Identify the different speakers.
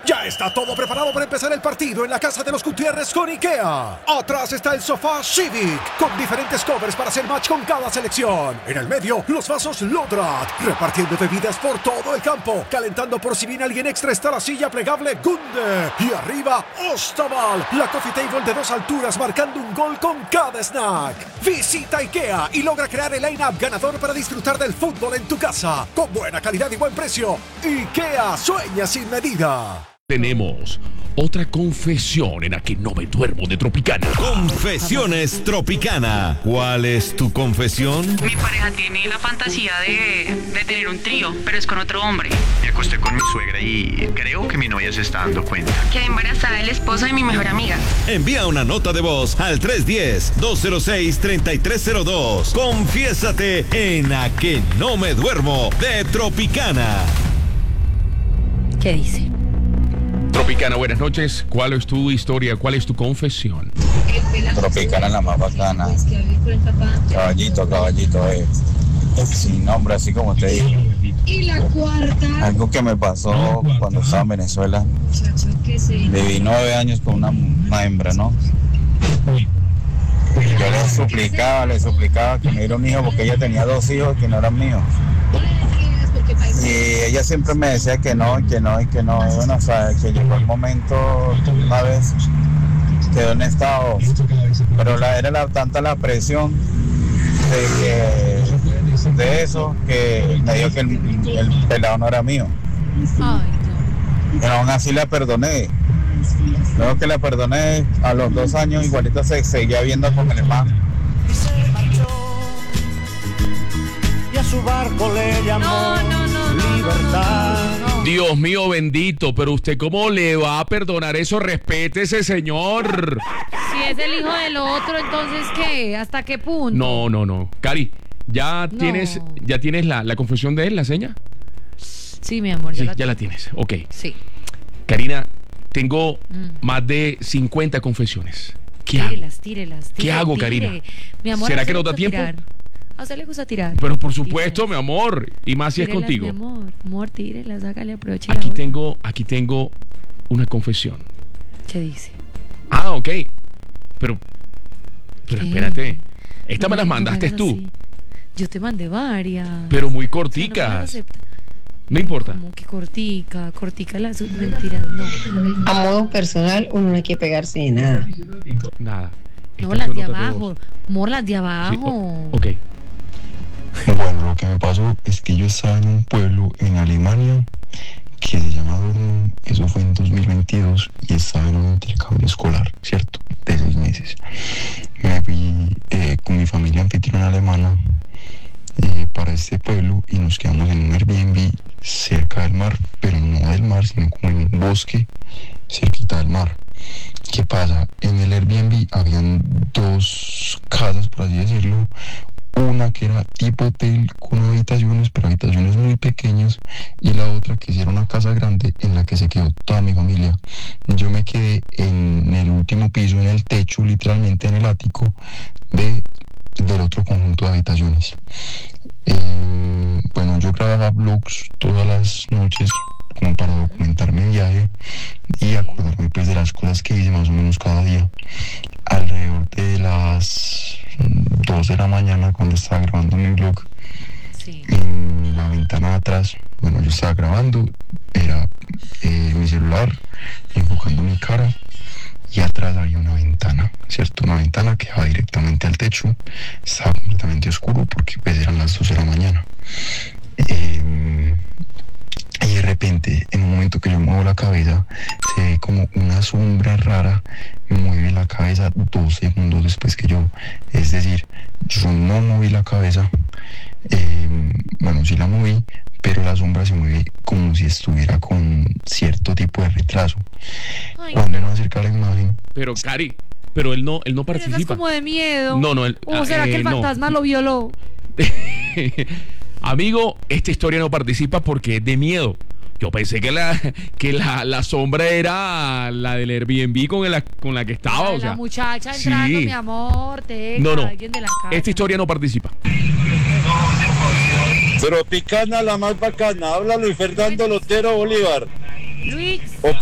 Speaker 1: Ya está todo preparado para empezar el partido en la casa de los Gutiérrez con IKEA. Atrás está el sofá Civic, con diferentes covers para hacer match con cada selección. En el medio, los vasos Lodrat, repartiendo bebidas por todo el campo. Calentando por si viene alguien extra está la silla plegable Gunde. Y arriba, Ostaval, la coffee table de 2 alturas marcando un gol con cada snack. Visita IKEA y logra crear el line-up ganador para disfrutar del fútbol en tu casa. Con buena calidad y buen precio. IKEA, sueña sin medida.
Speaker 2: Tenemos otra confesión en Aquí No Me Duermo de Tropicana.
Speaker 3: Confesiones Tropicana. ¿Cuál es tu confesión?
Speaker 4: Mi pareja tiene la fantasía de tener un trío, pero es con otro hombre.
Speaker 5: Me acosté con mi suegra y creo que mi novia se está dando cuenta.
Speaker 4: Quedé embarazada del esposo de mi mejor amiga.
Speaker 3: Envía una nota de voz al 310-206-3302. Confiésate en A Que No Me Duermo de Tropicana.
Speaker 6: ¿Qué dice?
Speaker 2: Tropicana, buenas noches. ¿Cuál es tu historia? ¿Cuál es tu confesión?
Speaker 7: Tropicana la más bacana. Caballito, sin nombre, así como te digo.
Speaker 8: Y la cuarta.
Speaker 7: Algo que me pasó cuando estaba en Venezuela. Viví 9 años con una hembra, ¿no? Yo le suplicaba que me diera un hijo porque ella tenía 2 hijos que no eran míos. Y ella siempre me decía que no. Y bueno, o sea, que llegó el momento, una vez quedó en estado, pero era tanta la presión de eso que me dijo que el pelado no era mío. Pero aún así la perdoné. Luego que la perdoné, a los 2 años igualito se seguía viendo con el hermano.
Speaker 9: Y a su barco le llamó Libertad.
Speaker 2: Dios mío bendito, pero usted ¿cómo le va a perdonar eso? Respétese, señor.
Speaker 6: Si es el hijo del otro, entonces ¿qué? ¿Hasta qué punto?
Speaker 2: No. Cari, ¿ya tienes la confesión de él, la seña?
Speaker 6: Sí, mi amor,
Speaker 2: Sí, ya la tienes, ok.
Speaker 6: Sí.
Speaker 2: Karina, tengo más de 50 confesiones. ¿Qué hago?
Speaker 6: Tírelas.
Speaker 2: ¿Qué hago, Karina?
Speaker 6: Mi amor,
Speaker 2: ¿será que nos da tiempo?
Speaker 6: A usted le gusta tirar.
Speaker 2: Pero por supuesto, mi amor, y más si es
Speaker 6: Tírelas,
Speaker 2: contigo.
Speaker 6: Mi amor, tírelas, hágale, aproveche.
Speaker 2: Aquí tengo una confesión.
Speaker 6: ¿Qué dice?
Speaker 2: Ah, ok. Pero espérate. Esta me las mandaste tú.
Speaker 6: Así. Yo te mandé varias.
Speaker 2: Pero muy
Speaker 6: O
Speaker 2: corticas.
Speaker 6: sea,
Speaker 2: No importa.
Speaker 6: como que cortica las mentiras, no.
Speaker 8: A modo personal, uno no hay que pegarse de nada.
Speaker 2: Nada.
Speaker 6: No,
Speaker 2: Estas
Speaker 6: las
Speaker 2: son
Speaker 6: de
Speaker 2: notas
Speaker 6: abajo.
Speaker 2: voz.
Speaker 6: Amor, las de
Speaker 2: Sí,
Speaker 6: abajo.
Speaker 2: ok.
Speaker 10: Bueno, lo que me pasó es que yo estaba en un pueblo en Alemania que se llama Dortmund. Eso fue en 2022 y estaba en un intercambio escolar, ¿cierto? De 6 meses. Me fui con mi familia anfitriona alemana para este pueblo y nos quedamos en un Airbnb cerca del mar, pero no del mar, sino como en un bosque cerquita del mar. ¿Qué pasa? En el Airbnb habían 2 casas, por así decirlo. Una que era tipo hotel con habitaciones, pero habitaciones muy pequeñas, y la otra que sí era una casa grande en la que se quedó toda mi familia. Yo me quedé en el último piso, en el techo, literalmente en el ático del otro conjunto de habitaciones. Bueno, yo grababa vlogs todas las noches como para documentar mi viaje y acordarme pues de las cosas que hice más o menos cada día. Alrededor de las 2 de la mañana, cuando estaba grabando mi vlog, en la ventana de atrás, bueno, yo estaba grabando, era mi celular enfocando mi cara, y atrás había una ventana, ¿cierto? Una ventana que daba directamente al techo. Estaba completamente oscuro porque pues eran las 2 de la mañana. Y de repente, en un momento que yo muevo la cabeza, se ve como una sombra rara, mueve la cabeza 2 segundos después que yo. Es decir, yo no moví la cabeza, bueno, sí la moví, pero la sombra se mueve como si estuviera con cierto tipo de retraso. Cuando uno acerca la imagen...
Speaker 2: Pero, Cari, pero él no
Speaker 6: Pero
Speaker 2: participa.
Speaker 6: eso es como de miedo.
Speaker 2: No,
Speaker 6: ¿O será que el fantasma lo violó?
Speaker 2: Amigo, esta historia no participa porque es de miedo. Yo pensé que la sombra era la del Airbnb con la que estaba. O sea,
Speaker 6: la muchacha entrando,
Speaker 2: sí.
Speaker 6: mi amor,
Speaker 2: No.
Speaker 6: alguien de la casa.
Speaker 2: Esta historia no participa.
Speaker 11: Tropicana la más bacana. Habla Luis Fernando Lotero Bolívar.
Speaker 6: Luis.